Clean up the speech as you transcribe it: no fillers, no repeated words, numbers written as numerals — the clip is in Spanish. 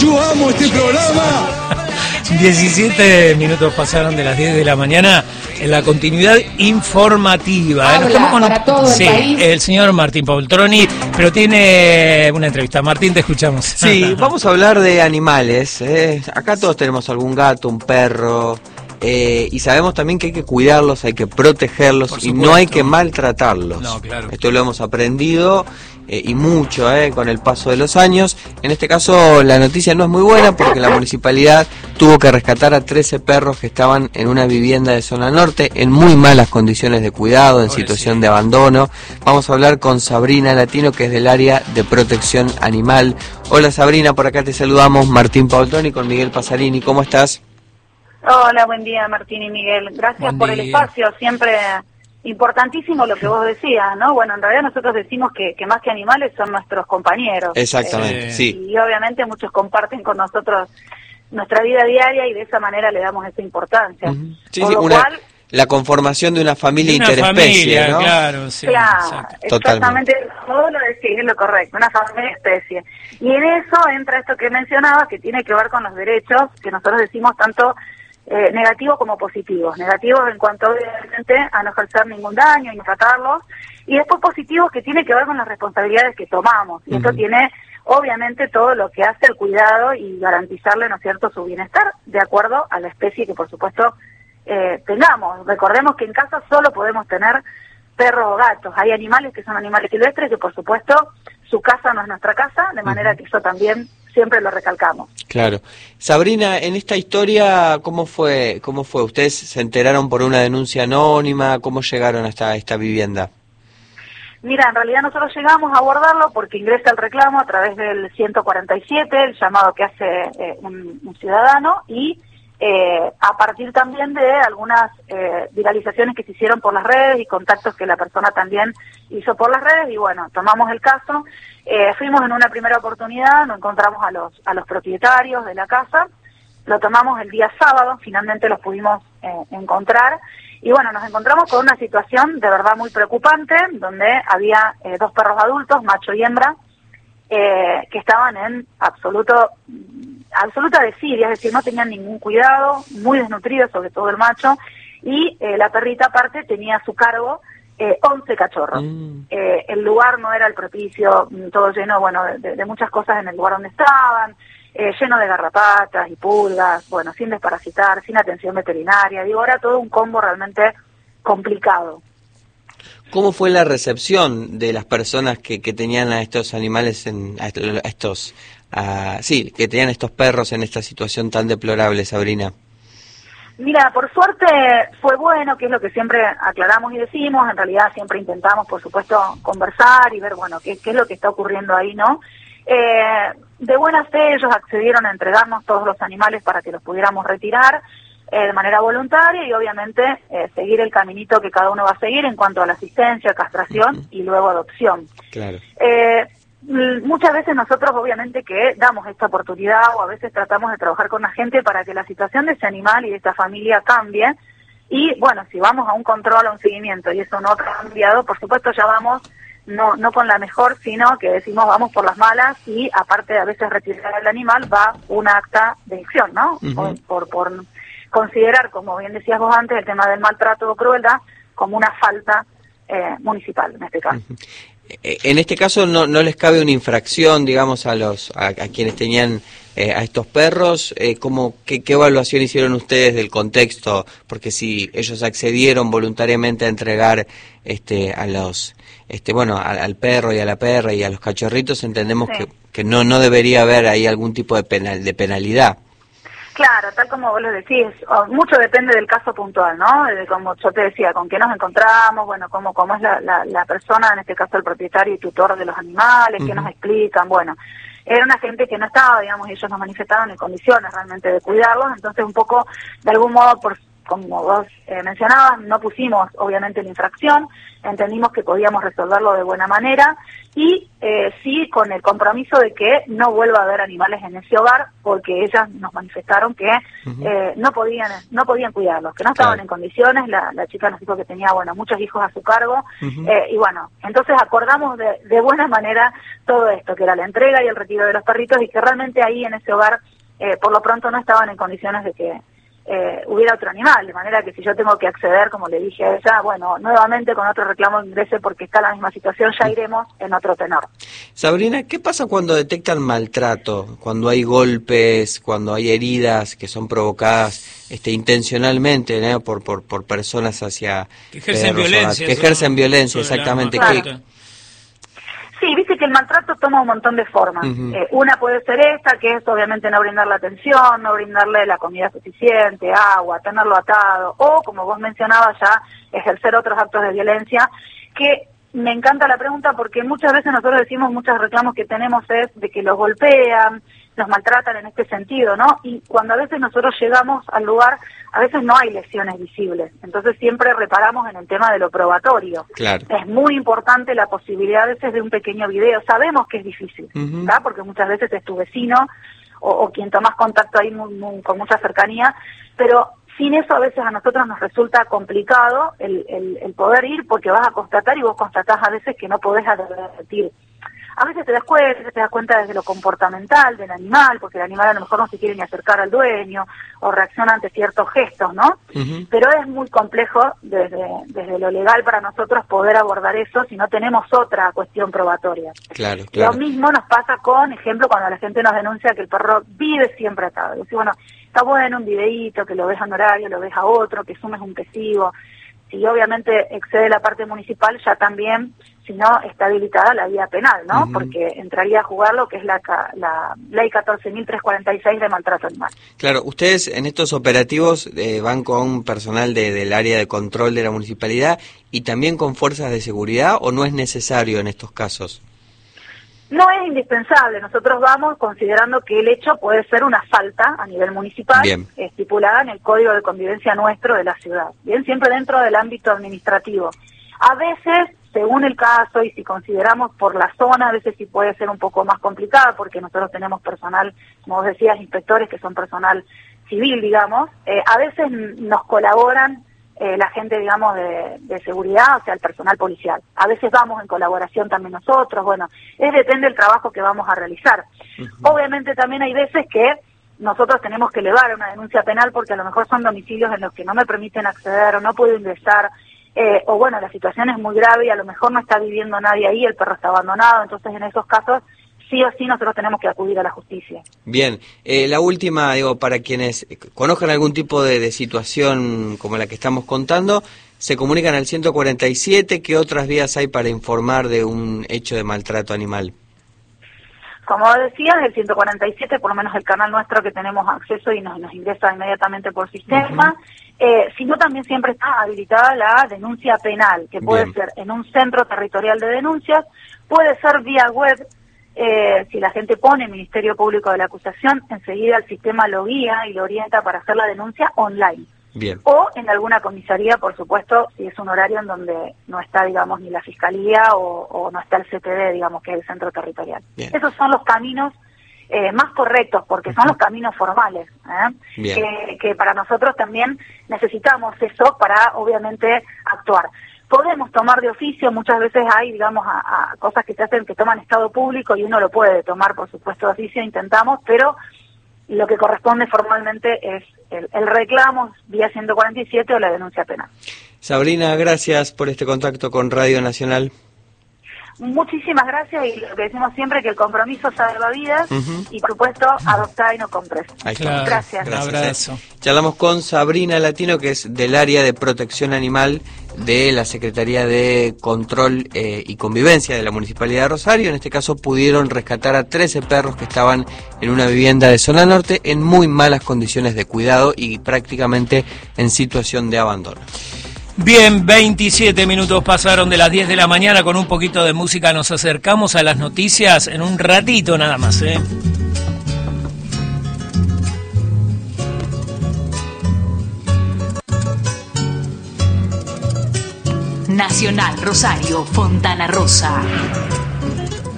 Yo amo este programa. 17 minutos pasaron de las 10 de la mañana en la continuidad informativa. Para todo el país. El señor Martín Poltroni, pero tiene una entrevista. Martín, te escuchamos. Sí, vamos a hablar de animales. Acá todos tenemos algún gato, un perro, y sabemos también que hay que cuidarlos, hay que protegerlos y no hay que maltratarlos. No, claro. Esto lo hemos aprendido y mucho con el paso de los años. En este caso la noticia no es muy buena porque la municipalidad tuvo que rescatar a 13 perros que estaban en una vivienda de zona norte en muy malas condiciones de cuidado, en situación de abandono. Vamos a hablar con Sabrina Latino, que es del área de protección animal. Hola Sabrina, por acá te saludamos Martín Poltroni con Miguel Pasarini. ¿Cómo estás? Hola, buen día Martín y Miguel. Gracias por el espacio, siempre importantísimo lo que vos decías, ¿no? Bueno, en realidad nosotros decimos que más que animales son nuestros compañeros. Exactamente, sí. Y obviamente muchos comparten con nosotros nuestra vida diaria y de esa manera le damos esa importancia. Sí, por sí, lo cual, la conformación de una familia interespecie, ¿no? Claro, sí. Claro, exactamente, todo lo decís, es lo correcto, una familia especie. Y en eso entra esto que mencionabas, que tiene que ver con los derechos, que nosotros decimos tanto negativos como positivos. Negativos en cuanto obviamente a no ejercer ningún daño y no tratarlos, y después positivos que tiene que ver con las responsabilidades que tomamos. Y esto tiene obviamente todo lo que hace el cuidado y garantizarle, ¿no es cierto?, su bienestar de acuerdo a la especie que por supuesto tengamos. Recordemos que en casa solo podemos tener perros o gatos. Hay animales que son animales silvestres que por supuesto su casa no es nuestra casa, de manera que eso también siempre lo recalcamos. Claro. Sabrina, en esta historia, ¿cómo fue? ¿Ustedes se enteraron por una denuncia anónima? ¿Cómo llegaron hasta esta vivienda? Mira, en realidad nosotros llegamos a abordarlo porque ingresa el reclamo a través del 147, el llamado que hace un ciudadano, y a partir también de algunas viralizaciones que se hicieron por las redes y contactos que la persona también hizo por las redes, y bueno, tomamos el caso, fuimos en una primera oportunidad, nos encontramos a los propietarios de la casa, lo tomamos el día sábado, finalmente los pudimos encontrar, y bueno, nos encontramos con una situación de verdad muy preocupante, donde había 2 perros adultos, macho y hembra, que estaban en absoluta desidia, es decir, no tenían ningún cuidado, muy desnutridos, sobre todo el macho, y la perrita aparte tenía a su cargo 11 cachorros. El lugar no era el propicio, todo lleno, bueno, de muchas cosas en el lugar donde estaban, lleno de garrapatas y pulgas, bueno, sin desparasitar, sin atención veterinaria, digo, era todo un combo realmente complicado. ¿Cómo fue la recepción de las personas que tenían a estos animales, que tenían estos perros en esta situación tan deplorable, Sabrina? Mira, por suerte fue bueno, que es lo que siempre aclaramos y decimos, en realidad siempre intentamos, por supuesto, conversar y ver, bueno, qué es lo que está ocurriendo ahí, ¿no? De buena fe ellos accedieron a entregarnos todos los animales para que los pudiéramos retirar de manera voluntaria y obviamente seguir el caminito que cada uno va a seguir en cuanto a la asistencia, castración y luego adopción. Claro. Muchas veces nosotros obviamente que damos esta oportunidad o a veces tratamos de trabajar con la gente para que la situación de ese animal y de esta familia cambie, y bueno, si vamos a un control, a un seguimiento y eso no ha cambiado, por supuesto ya vamos no con la mejor, sino que decimos vamos por las malas, y aparte de a veces retirar al animal va un acta de adicción, ¿no? Por considerar, como bien decías vos antes, el tema del maltrato o crueldad como una falta municipal en este caso. En este caso no les cabe una infracción, digamos, a quienes tenían a estos perros. ¿Qué evaluación hicieron ustedes del contexto? Porque si ellos accedieron voluntariamente a entregar al perro y a la perra y a los cachorritos, entendemos que no debería haber ahí algún tipo de penalidad. Claro, tal como vos lo decís, mucho depende del caso puntual, ¿no? Como yo te decía, con qué nos encontramos, bueno, cómo es la persona, en este caso el propietario y tutor de los animales, qué nos explican, bueno. Era una gente que no estaba, digamos, ellos nos manifestaron en condiciones realmente de cuidarlos, entonces un poco, de algún modo, como vos mencionabas, no pusimos obviamente la infracción, entendimos que podíamos resolverlo de buena manera y sí con el compromiso de que no vuelva a haber animales en ese hogar, porque ellas nos manifestaron que no podían cuidarlos, que no estaban en condiciones. La chica nos dijo que tenía muchos hijos a su cargo, y entonces acordamos de buena manera todo esto, que era la entrega y el retiro de los perritos, y que realmente ahí en ese hogar por lo pronto no estaban en condiciones de que hubiera otro animal, de manera que si yo tengo que acceder, como le dije a ella, nuevamente con otro reclamo ingrese porque está en la misma situación, ya iremos en otro tenor. Sabrina, ¿qué pasa cuando detectan maltrato? Cuando hay golpes, cuando hay heridas que son provocadas intencionalmente, ¿no? por personas hacia que ejercen violencia. Que ejercen violencia, exactamente. Claro. Sí, viste que el maltrato toma un montón de formas. Una puede ser esta, que es obviamente no brindarle atención, no brindarle la comida suficiente, agua, tenerlo atado, o como vos mencionabas ya, ejercer otros actos de violencia, que me encanta la pregunta porque muchas veces nosotros decimos, muchos reclamos que tenemos es de que los golpean, los maltratan en este sentido, ¿no? Y cuando a veces nosotros llegamos al lugar, a veces no hay lesiones visibles, entonces siempre reparamos en el tema de lo probatorio. Claro. Es muy importante la posibilidad a veces de un pequeño video, sabemos que es difícil, ¿verdad? Porque muchas veces es tu vecino o quien tomás contacto ahí con mucha cercanía, pero sin eso a veces a nosotros nos resulta complicado el poder ir, porque vas a constatar y vos constatás a veces que no podés advertir. A veces te das cuenta desde lo comportamental del animal, porque el animal a lo mejor no se quiere ni acercar al dueño o reacciona ante ciertos gestos, ¿no? Pero es muy complejo desde lo legal para nosotros poder abordar eso si no tenemos otra cuestión probatoria. Claro. Lo mismo nos pasa con, ejemplo, cuando la gente nos denuncia que el perro vive siempre atado. Decís, está bueno un videíto, que lo ves a un horario, lo ves a otro, que sumes un testigo. Si obviamente excede la parte municipal, ya también, si no, está habilitada la vía penal, ¿no? Porque entraría a jugar lo que es la ley 14.346 de maltrato animal. Claro, ustedes en estos operativos van con personal del área de control de la municipalidad y también con fuerzas de seguridad, ¿o no es necesario en estos casos? No es indispensable, nosotros vamos considerando que el hecho puede ser una falta a nivel municipal, estipulada en el Código de Convivencia nuestro de la ciudad, bien, siempre dentro del ámbito administrativo. A veces, según el caso y si consideramos por la zona, a veces sí puede ser un poco más complicada porque nosotros tenemos personal, como vos decías, inspectores que son personal civil, digamos, a veces nos colaboran la gente, digamos, de seguridad, o sea, el personal policial. A veces vamos en colaboración también nosotros, depende del trabajo que vamos a realizar. Obviamente también hay veces que nosotros tenemos que elevar una denuncia penal porque a lo mejor son domicilios en los que no me permiten acceder o no puedo ingresar, la situación es muy grave y a lo mejor no está viviendo nadie ahí, el perro está abandonado, entonces en esos casos sí o sí nosotros tenemos que acudir a la justicia. Bien, la última, para quienes conozcan algún tipo de situación como la que estamos contando, se comunican al 147, ¿qué otras vías hay para informar de un hecho de maltrato animal? Como decías, el 147, por lo menos el canal nuestro que tenemos acceso y nos ingresa inmediatamente por sistema, sino también siempre está habilitada la denuncia penal, que puede ser en un centro territorial de denuncias, puede ser vía web. Si la gente pone Ministerio Público de la Acusación, enseguida el sistema lo guía y lo orienta para hacer la denuncia online. Bien. O en alguna comisaría, por supuesto, si es un horario en donde no está, digamos, ni la Fiscalía o no está el CTD, digamos, que es el Centro Territorial. Bien. Esos son los caminos más correctos, porque son los caminos formales, que para nosotros también necesitamos eso para, obviamente, actuar. Podemos tomar de oficio, muchas veces hay, digamos, a cosas que se hacen que toman estado público y uno lo puede tomar, por supuesto, de oficio, intentamos, pero lo que corresponde formalmente es el reclamo vía 147 o la denuncia penal. Sabrina, gracias por este contacto con Radio Nacional. Muchísimas gracias, y lo que decimos siempre, que el compromiso salva vidas y, por supuesto, adoptar y no compres. Claro, gracias. Un abrazo. Charlamos con Sabrina Latino, que es del área de protección animal de la Secretaría de Control y Convivencia de la Municipalidad de Rosario. En este caso pudieron rescatar a 13 perros que estaban en una vivienda de zona norte en muy malas condiciones de cuidado y prácticamente en situación de abandono. Bien, 27 minutos pasaron de las 10 de la mañana. Con un poquito de música nos acercamos a las noticias en un ratito nada más, Nacional Rosario, Fontana Rosa.